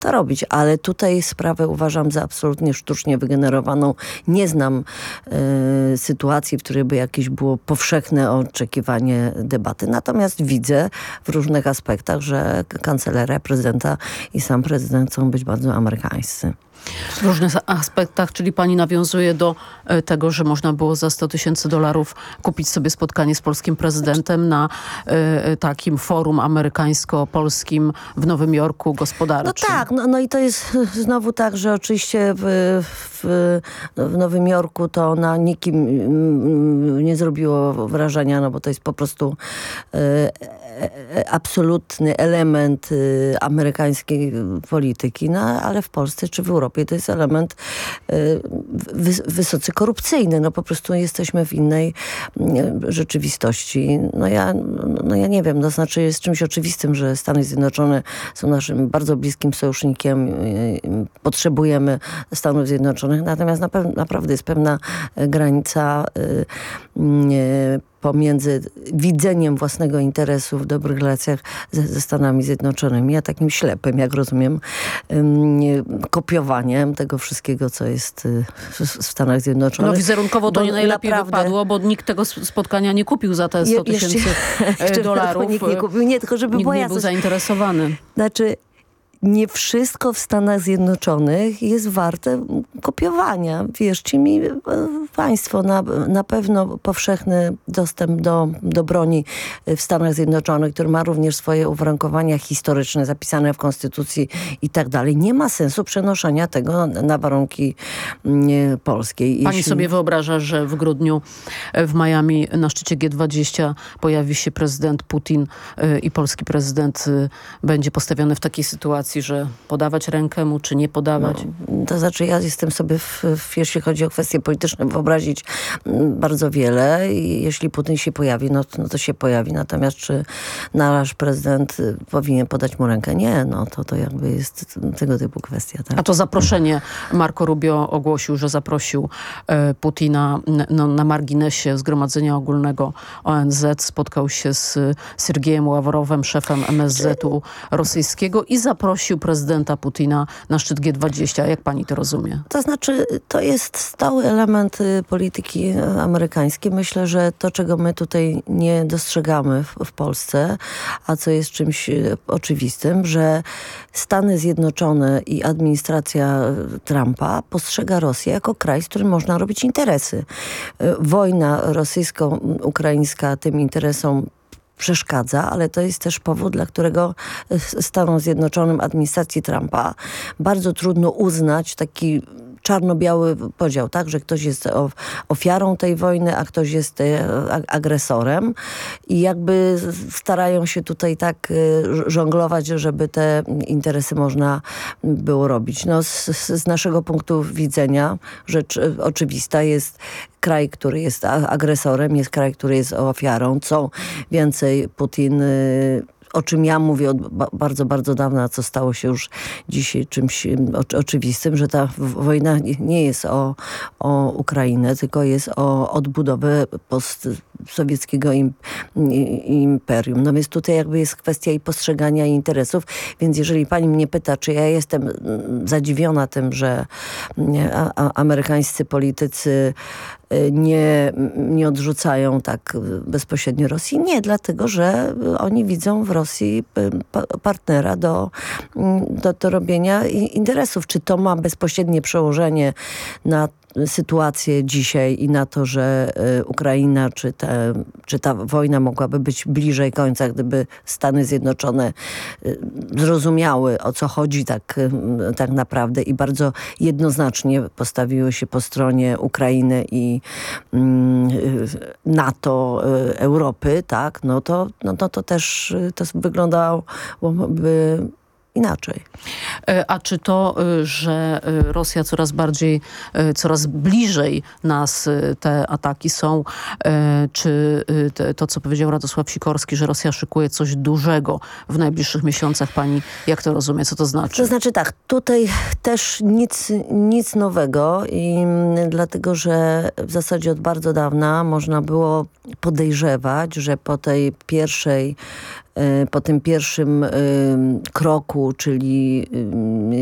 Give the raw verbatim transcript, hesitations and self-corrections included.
to robić, ale tutaj sprawę uważam za absolutnie sztucznie wygenerowaną. Nie znam y, sytuacji, w której by jakieś było powszechne oczekiwanie debaty. Natomiast widzę w różnych aspektach, że kancelaria prezydenta i sam prezydent chcą być bardzo amerykańscy. W różnych aspektach, czyli pani nawiązuje do tego, że można było za sto tysięcy dolarów kupić sobie spotkanie z polskim prezydentem na y, takim forum amerykańsko-polskim w Nowym Jorku gospodarczym. No tak, no, no i to jest znowu tak, że oczywiście w, w, w Nowym Jorku to na nikim nie zrobiło wrażenia, no bo to jest po prostu y, absolutny element y, amerykańskiej polityki, no ale w Polsce czy w Europie to jest element y, wys wysoce korupcyjny. No po prostu jesteśmy w innej y, rzeczywistości. No ja, no ja nie wiem, no znaczy jest czymś oczywistym, że Stany Zjednoczone są naszym bardzo bliskim sojusznikiem. Y, y, potrzebujemy Stanów Zjednoczonych, natomiast na naprawdę jest pewna granica y, y, pomiędzy widzeniem własnego interesu w dobrych relacjach ze, ze Stanami Zjednoczonymi, a takim ślepym, jak rozumiem, um, kopiowaniem tego wszystkiego, co jest w, w Stanach Zjednoczonych. No wizerunkowo to bo nie najlepiej naprawdę wypadło, bo nikt tego spotkania nie kupił za te sto tysięcy dolarów. Nikt nie kupił, nie, tylko żeby nikt była nie był zainteresowany. Znaczy, nie wszystko w Stanach Zjednoczonych jest warte kopiowania. Wierzcie mi państwo, na, na pewno powszechny dostęp do, do broni w Stanach Zjednoczonych, który ma również swoje uwarunkowania historyczne zapisane w Konstytucji i tak dalej. Nie ma sensu przenoszenia tego na warunki nie, polskie. Pani Jeśli... sobie wyobraża, że w grudniu w Miami na szczycie G dwadzieścia pojawi się prezydent Putin i polski prezydent będzie postawiony w takiej sytuacji, że podawać rękę mu, czy nie podawać? No, to znaczy ja jestem sobie, w, w, jeśli chodzi o kwestie polityczne, wyobrazić bardzo wiele i jeśli Putin się pojawi, no, no to się pojawi. Natomiast czy nasz prezydent powinien podać mu rękę? Nie, no to, to jakby jest tego typu kwestia. Tak? A to zaproszenie Marco Rubio ogłosił, że zaprosił e, Putina no, na marginesie Zgromadzenia Ogólnego O N Z. Spotkał się z Sergiejem Ławrowem, szefem M S Z-u rosyjskiego i zaprosił prezydenta Putina na szczyt G dwadzieścia. Jak pani to rozumie? To znaczy, to jest stały element polityki amerykańskiej. Myślę, że to, czego my tutaj nie dostrzegamy w, w Polsce, a co jest czymś oczywistym, że Stany Zjednoczone i administracja Trumpa postrzega Rosję jako kraj, z którym można robić interesy. Wojna rosyjsko-ukraińska tym interesom przeszkadza, ale to jest też powód, dla którego Stanom Zjednoczonym administracji Trumpa bardzo trudno uznać taki czarno-biały podział, tak, że ktoś jest ofiarą tej wojny, a ktoś jest agresorem i jakby starają się tutaj tak żonglować, żeby te interesy można było robić. No, z, z naszego punktu widzenia rzecz oczywista jest kraj, który jest agresorem, jest kraj, który jest ofiarą. Co więcej, Putin, o czym ja mówię od bardzo, bardzo dawna, co stało się już dzisiaj czymś oczywistym, że ta wojna nie jest o, o Ukrainę, tylko jest o odbudowę postsowieckiego imperium. No więc tutaj jakby jest kwestia i postrzegania i interesów, więc jeżeli pani mnie pyta, czy ja jestem zadziwiona tym, że amerykańscy politycy nie, nie odrzucają tak bezpośrednio Rosji. Nie, dlatego, że oni widzą w Rosji partnera do, do, do robienia interesów. Czy to ma bezpośrednie przełożenie na sytuację dzisiaj i na to, że Ukraina czy, te, czy ta wojna mogłaby być bliżej końca, gdyby Stany Zjednoczone zrozumiały, o co chodzi tak, tak naprawdę i bardzo jednoznacznie postawiły się po stronie Ukrainy i NATO, Europy, tak, no to, no to, to też to wyglądałoby inaczej. A czy to, że Rosja coraz bardziej, coraz bliżej nas te ataki są, czy to, co powiedział Radosław Sikorski, że Rosja szykuje coś dużego w najbliższych miesiącach, pani jak to rozumie? Co to znaczy? To znaczy tak, tutaj też nic, nic nowego i dlatego, że w zasadzie od bardzo dawna można było podejrzewać, że po tej pierwszej po tym pierwszym kroku, czyli